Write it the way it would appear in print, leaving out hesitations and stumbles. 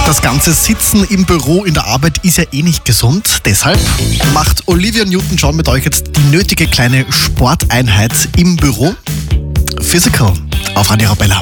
Das ganze Sitzen im Büro in der Arbeit ist ja eh nicht gesund. Deshalb macht Olivia Newton-John mit euch jetzt die nötige kleine Sporteinheit im Büro. Physical auf Radio Arabella.